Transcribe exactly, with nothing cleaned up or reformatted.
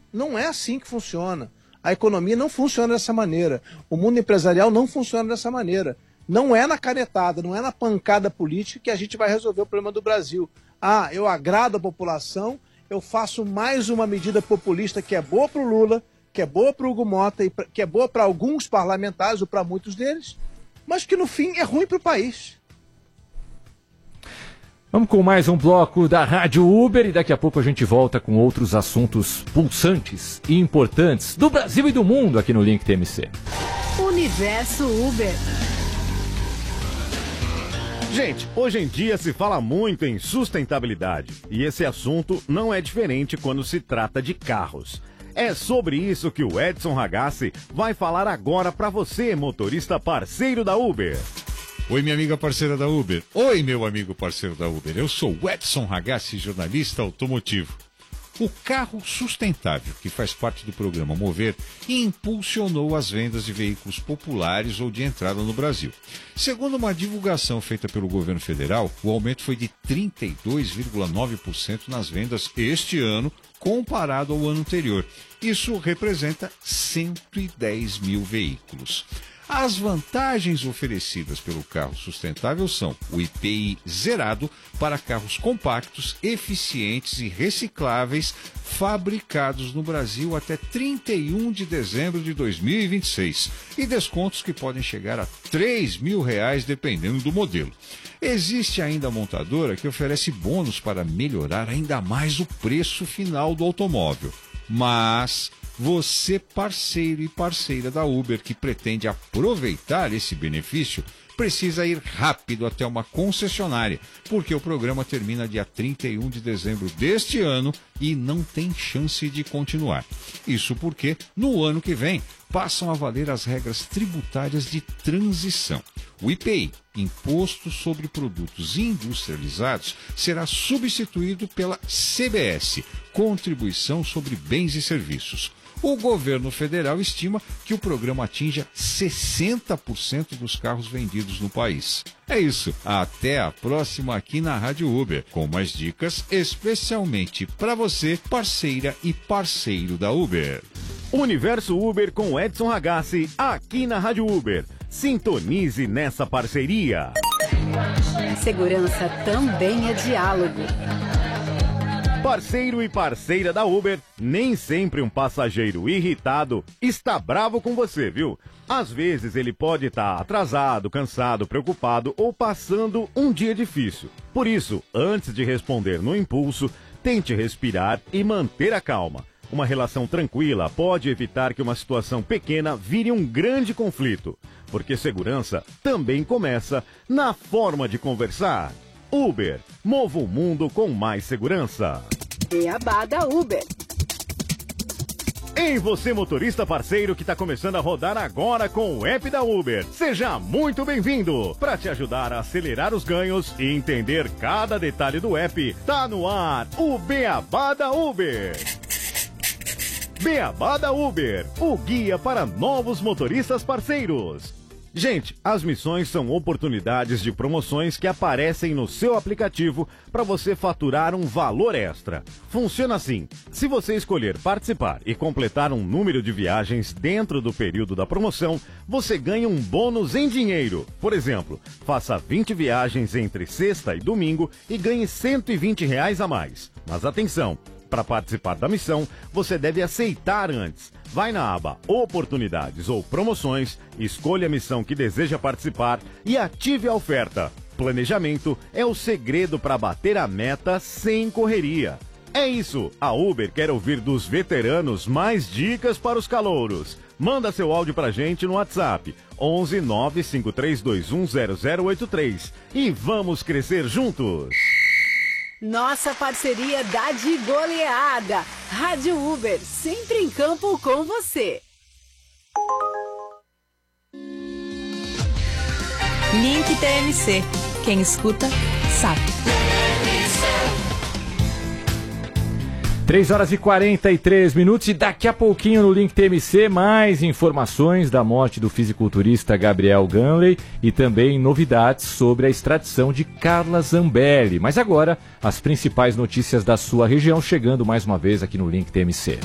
Não é assim que funciona. A economia não funciona dessa maneira. O mundo empresarial não funciona dessa maneira. Não é na canetada, não é na pancada política que a gente vai resolver o problema do Brasil. Ah, eu agrado a população, eu faço mais uma medida populista que é boa para o Lula, que é boa para o Hugo Mota, e que é boa para alguns parlamentares ou para muitos deles, mas que no fim é ruim para o país. Vamos com mais um bloco da Rádio Uber e daqui a pouco a gente volta com outros assuntos pulsantes e importantes do Brasil e do mundo aqui no Link T M C. Universo Uber. Gente, hoje em dia se fala muito em sustentabilidade e esse assunto não é diferente quando se trata de carros. É sobre isso que o Edson Ragazzi vai falar agora para você, motorista parceiro da Uber. Oi, minha amiga parceira da Uber. Oi, meu amigo parceiro da Uber. Eu sou o Edson Ragazzi, jornalista automotivo. O carro sustentável, que faz parte do programa Mover, impulsionou as vendas de veículos populares ou de entrada no Brasil. Segundo uma divulgação feita pelo governo federal, o aumento foi de trinta e dois vírgula nove por cento nas vendas este ano, comparado ao ano anterior. Isso representa cento e dez mil veículos. As vantagens oferecidas pelo carro sustentável são o I P I zerado para carros compactos, eficientes e recicláveis fabricados no Brasil até trinta e um de dezembro de dois mil e vinte e seis e descontos que podem chegar a três mil reais dependendo do modelo. Existe ainda a montadora que oferece bônus para melhorar ainda mais o preço final do automóvel. Mas você, parceiro e parceira da Uber, que pretende aproveitar esse benefício, precisa ir rápido até uma concessionária, porque o programa termina dia trinta e um de dezembro deste ano e não tem chance de continuar. Isso porque, no ano que vem, passam a valer as regras tributárias de transição. O I P I, Imposto sobre Produtos Industrializados, será substituído pela C B S, Contribuição sobre Bens e Serviços. O governo federal estima que o programa atinja sessenta por cento dos carros vendidos no país. É isso. Até a próxima aqui na Rádio Uber, com mais dicas especialmente para você, parceira e parceiro da Uber. Universo Uber com Edson Ragazzi, aqui na Rádio Uber. Sintonize nessa parceria. Segurança também é diálogo. Parceiro e parceira da Uber, nem sempre um passageiro irritado está bravo com você, viu? Às vezes ele pode estar atrasado, cansado, preocupado ou passando um dia difícil. Por isso, antes de responder no impulso, tente respirar e manter a calma. Uma relação tranquila pode evitar que uma situação pequena vire um grande conflito, porque segurança também começa na forma de conversar. Uber, mova o mundo com mais segurança. Beabá da Uber. Ei, você motorista parceiro que está começando a rodar agora com o app da Uber. Seja muito bem-vindo. Para te ajudar a acelerar os ganhos e entender cada detalhe do app, tá no ar o Beabá da Uber. Beabá da Uber, o guia para novos motoristas parceiros. Gente, as missões são oportunidades de promoções que aparecem no seu aplicativo para você faturar um valor extra. Funciona assim: se você escolher participar e completar um número de viagens dentro do período da promoção, você ganha um bônus em dinheiro. Por exemplo, faça vinte viagens entre sexta e domingo e ganhe cento e vinte reais a mais. Mas atenção! Para participar da missão, você deve aceitar antes. Vai na aba Oportunidades ou Promoções, escolha a missão que deseja participar e ative a oferta. Planejamento é o segredo para bater a meta sem correria. É isso, a Uber quer ouvir dos veteranos mais dicas para os calouros. Manda seu áudio pra gente no WhatsApp onze nove cinco três dois um zero zero oito três e vamos crescer juntos. Nossa parceria dá de goleada. Rádio Uber, sempre em campo com você. Link T M C. Quem escuta, sabe. três horas e quarenta e três minutos e daqui a pouquinho no Link T M C mais informações da morte do fisiculturista Gabriel Ganley e também novidades sobre a extradição de Carla Zambelli. Mas agora, as principais notícias da sua região chegando mais uma vez aqui no Link T M C.